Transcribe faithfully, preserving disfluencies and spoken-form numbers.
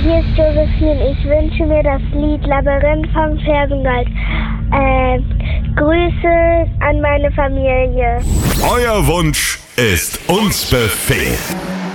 hier ist Josephine. Ich wünsche mir das Lied Labyrinth von Fersengold. Äh, Grüße an meine Familie. Euer Wunsch ist uns Befehl.